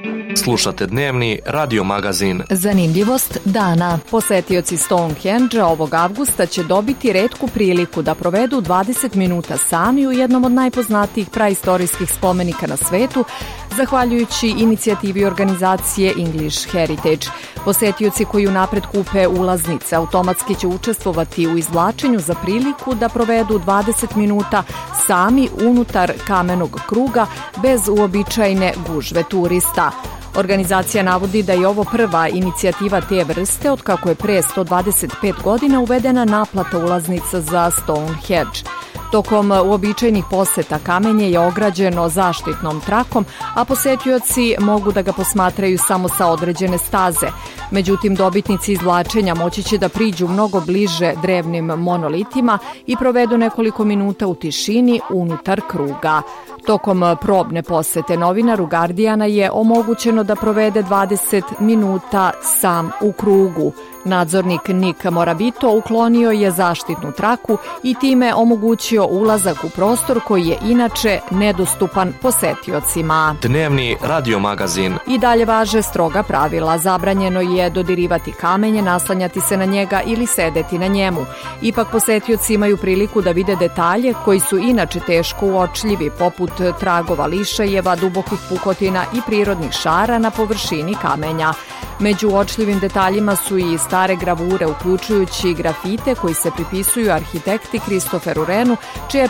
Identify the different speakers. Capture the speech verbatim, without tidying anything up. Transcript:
Speaker 1: Slušate dnevni radio magazin.
Speaker 2: Zanimljivost dana. Posetioci Stonehenge ovog avgusta će dobiti retku priliku da provedu dvadeset minuta sami u jednom od najpoznatijih praistorijskih spomenika na svetu, zahvaljujući inicijativi organizacije English Heritage. Posetioci koji unapred kupe ulaznice automatski će učestvovati u izvlačenju za priliku da provedu dvadeset minuta sami unutar kamenog kruga bez uobičajene gužve turista. Organizacija navodi da je ovo prva inicijativa te vrste od kako je pre sto dvadeset pet godina uvedena naplata ulaznica za Stonehenge. Tokom uobičajenih poseta kamenje je ograđeno zaštitnom trakom, a posetioci mogu da ga posmatraju samo sa određene staze. Međutim, dobitnici izvlačenja moći će da priđu mnogo bliže drevnim monolitima i provedu nekoliko minuta u tišini unutar kruga. Tokom probne posete novinaru Guardiana je omogućeno da provede dvadeset minuta sam u krugu. Nadzornik Nick Morabito uklonio je zaštitnu traku i time omogućio ulazak u prostor koji je inače nedostupan posetiocima.
Speaker 1: Dnevni radio magazin.
Speaker 2: I dalje važe stroga pravila. Zabranjeno je dodirivati kamenje, naslanjati se na njega ili sedeti na njemu. Ipak posetioci imaju priliku da vide detalje koji su inače teško uočljivi, poput tragova lišajeva, dubokih pukotina i prirodnih šara na površini kamenja. Među uočljivim detaljima su i stare gravure, uključujući grafite koji se pripisuju arhitekti Kristoferu Renu, čija je